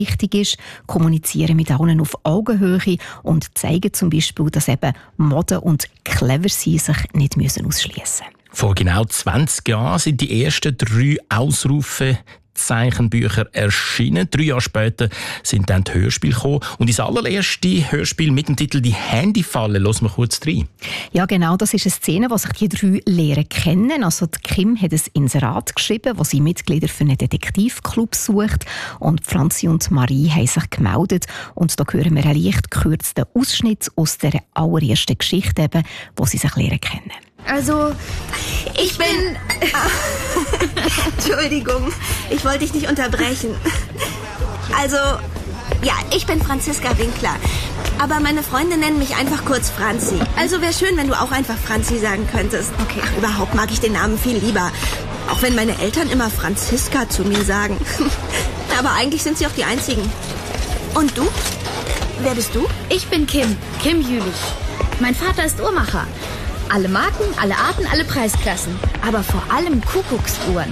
wichtig ist, kommunizieren mit allen auf Augenhöhe und zeigen zum Beispiel, dass eben Mode und clever sein sich nicht ausschliessen müssen. Vor genau 20 Jahren sind die ersten 3 Ausrufezeichenbücher erschienen. 3 Jahre später sind dann die Hörspiele gekommen. Und das allererste Hörspiel mit dem Titel «Die Handyfalle», hören wir kurz rein. Ja, genau, das ist eine Szene, wo sich die 3 Lehrer kennen. Also die Kim hat ein Inserat geschrieben, wo sie Mitglieder für einen Detektivclub sucht. Und Franzi und Marie haben sich gemeldet. Und da hören wir einen leicht gekürzten Ausschnitt aus der allerersten Geschichte, eben, wo sie sich lernen kennen. Also, ich bin... Entschuldigung, ich wollte dich nicht unterbrechen. Also, ja, ich bin Franziska Winkler. Aber meine Freunde nennen mich einfach kurz Franzi. Also wäre schön, wenn du auch einfach Franzi sagen könntest. Okay. Ach, überhaupt mag ich den Namen viel lieber. Auch wenn meine Eltern immer Franziska zu mir sagen. Aber eigentlich sind sie auch die Einzigen. Und du? Wer bist du? Ich bin Kim Jülich. Mein Vater ist Uhrmacher. Alle Marken, alle Arten, alle Preisklassen. Aber vor allem Kuckucksuhren.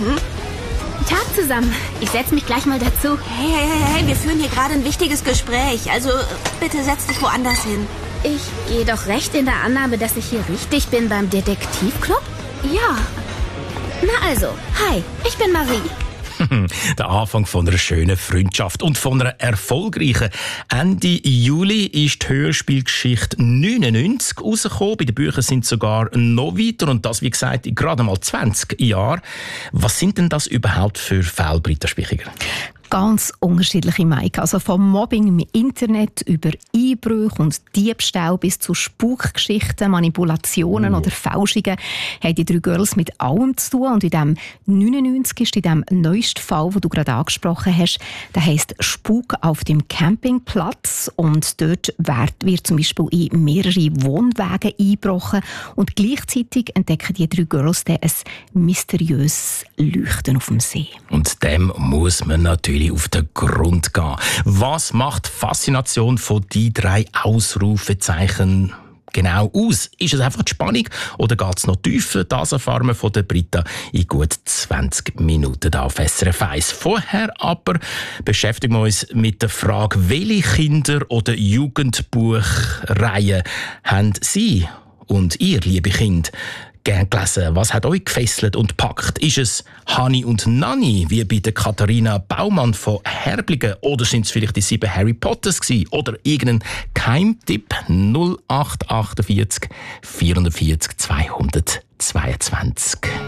Tag zusammen. Ich setze mich gleich mal dazu. Hey, wir führen hier gerade ein wichtiges Gespräch. Also bitte setz dich woanders hin. Ich gehe doch recht in der Annahme, dass ich hier richtig bin beim Detektivclub? Ja. Na also, hi, ich bin Marie. Der Anfang von einer schönen Freundschaft und von einer erfolgreichen. Ende Juli ist die Hörspielgeschichte 99 rausgekommen. Bei den Büchern sind sogar noch weiter und das, wie gesagt, in gerade mal 20 Jahren. Was sind denn das überhaupt für Fälle, Britta Spichiger? Ganz unterschiedliche Mike. Also vom Mobbing im Internet über Einbrüche und Diebstahl bis zu Spukgeschichten, Manipulationen oder Fälschungen haben die 3 Girls mit allem zu tun. Und in dem 99 ist in dem neuesten Fall, den du gerade angesprochen hast, der heisst «Spuk auf dem Campingplatz». Und dort wird zum Beispiel in mehrere Wohnwagen eingebrochen. Und gleichzeitig entdecken die 3 Girls dann ein mysteriöses Leuchten auf dem See. Und dem muss man natürlich auf den Grund gehen. Was macht die Faszination von die 3 Ausrufezeichen genau aus? Ist es einfach die Spannung oder geht es noch tiefer? Das erfahren wir von der Britta in gut 20 Minuten hier auf SRF 1. Vorher aber beschäftigen wir uns mit der Frage, welche Kinder- oder Jugendbuchreihen haben Sie und ihr, liebe Kinder, gern gelesen? Was hat euch gefesselt und gepackt? Ist es Hani und Nanni, wie bei der Katharina Baumann von Herblingen? Oder sind es vielleicht die 7 Harry Potters gewesen? Oder irgendein Keimtipp? 0848 440 222.